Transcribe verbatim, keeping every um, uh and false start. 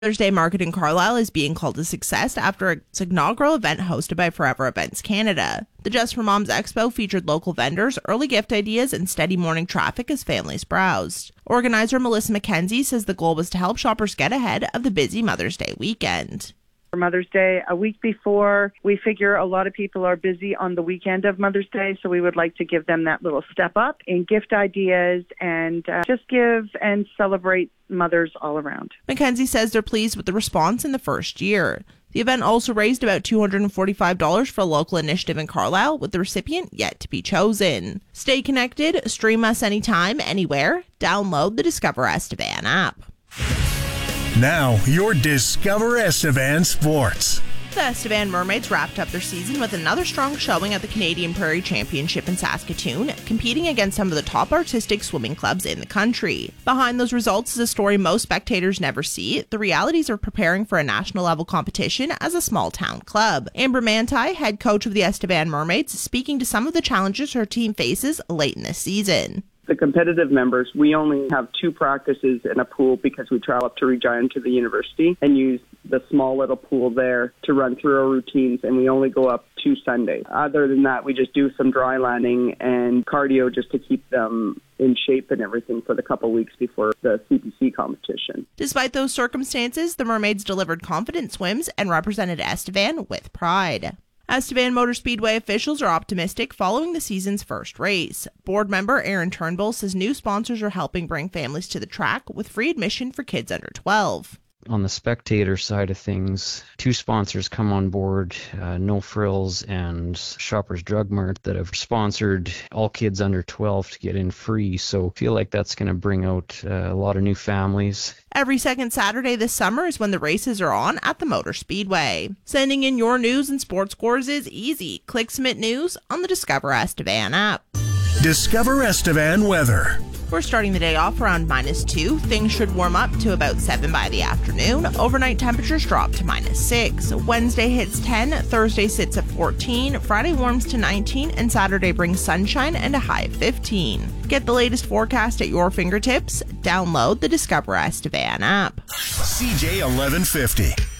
Mother's Day Market in Carlisle is being called a success after its inaugural event hosted by Forever Events Canada. The Just for Moms Expo featured local vendors, early gift ideas, and steady morning traffic as families browsed. Organizer Melissa McKenzie says the goal was to help shoppers get ahead of the busy Mother's Day weekend. For Mother's Day, a week before, we figure a lot of people are busy on the weekend of Mother's Day, so we would like to give them that little step up in gift ideas and uh, just give and celebrate mothers all around. McKenzie says they're pleased with the response in the first year. The event also raised about two hundred forty-five dollars for a local initiative in Carlisle, with the recipient yet to be chosen. Stay connected, stream us anytime, anywhere. Download the Discover Estevan app. Now, your Discover Estevan Sports. The Estevan Mermaids wrapped up their season with another strong showing at the Canadian Prairie Championship in Saskatoon, competing against some of the top artistic swimming clubs in the country. Behind those results is a story most spectators never see, the realities of preparing for a national level competition as a small town club. Amber Manti, head coach of the Estevan Mermaids, speaking to some of the challenges her team faces late in this season. The competitive members, we only have two practices in a pool because we travel up to Regina to the university and use the small little pool there to run through our routines, and we only go up two Sundays. Other than that, we just do some dry landing and cardio just to keep them in shape and everything for the couple weeks before the C P C competition. Despite those circumstances, the Mermaids delivered confident swims and represented Estevan with pride. Estevan Motor Speedway officials are optimistic following the season's first race. Board member Aaron Turnbull says new sponsors are helping bring families to the track with free admission for kids under twelve. On the spectator side of things, two sponsors come on board, uh, No Frills and Shoppers Drug Mart, that have sponsored all kids under twelve to get in free. So I feel like that's going to bring out uh, a lot of new families. Every second Saturday this summer is when the races are on at the Motor Speedway. Sending in your news and sports scores is easy. Click Submit News on the Discover Estevan app. Discover Estevan weather. We're starting the day off around minus two. Things should warm up to about seven by the afternoon. Overnight temperatures drop to minus six. Wednesday hits ten, Thursday sits at fourteen, Friday warms to nineteen, and Saturday brings sunshine and a high of fifteen. Get the latest forecast at your fingertips. Download the Discover Estevan app. C J eleven fifty.